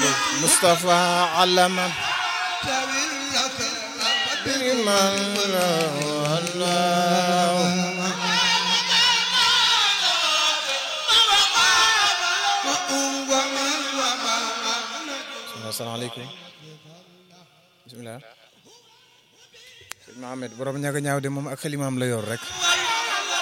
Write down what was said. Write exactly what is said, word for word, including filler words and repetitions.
Mustafa alama asalaamaaleykum bismillah Mohamed borom ñaga ñaaw de moom ak xalimaam la yor rek